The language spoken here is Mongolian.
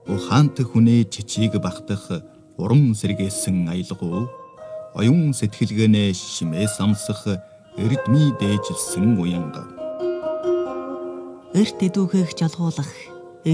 Ухаант хүнээ чичиг багтах уран сэргээсэн аялгау, оюун сэтгэлгээнээ шимээс амсах эрдмий дээжилсэн уянга. Эрт эдүүхийг жалгуулах